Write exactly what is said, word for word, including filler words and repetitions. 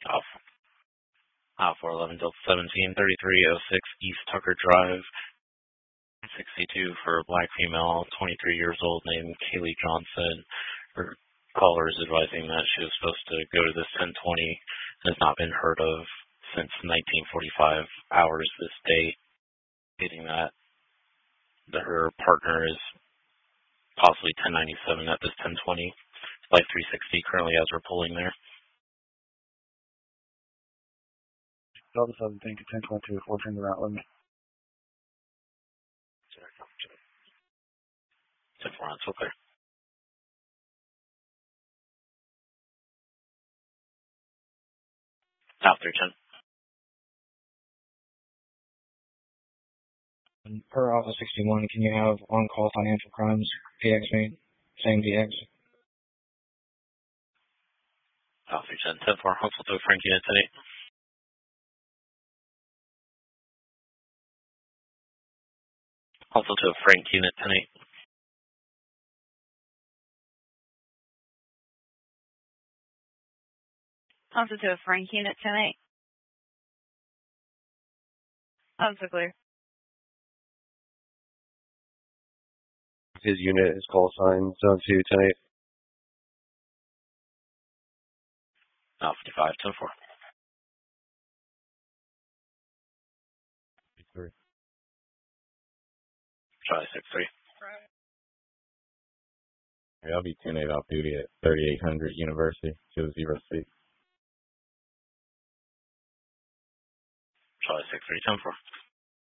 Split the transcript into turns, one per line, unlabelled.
Alpha, Alpha eleven Delta seventeen, thirty-three oh six East Tucker Drive, sixty-two for a black female, twenty-three years old, named Kaylee Johnson. Her caller is advising that she was supposed to go to this ten twenty and has not been heard of since nineteen forty-five hours this date, stating that, that her partner is possibly ten ninety-seven at this ten twenty. Life three sixty currently as we're pulling there.
Delta seventeen to ten twenty-two, fourteen to route limit.
ten four on, so clear. After ten.
Per Alpha sixty-one, can you have on-call financial crimes, P X made, same D X?
After ten, ten four, hustle to Frank Unit ten eight. Hustle to Frank Unit ten eight.
Also to Frank Unit ten eight. Also clear.
His unit is call sign zone two ten eight.
Alpha fifty-five, ten four.
Three.
Charlie six three.
Yeah, I'll be ten eight off duty at thirty-eight hundred University, two zero six.
Charlie six three, ten four.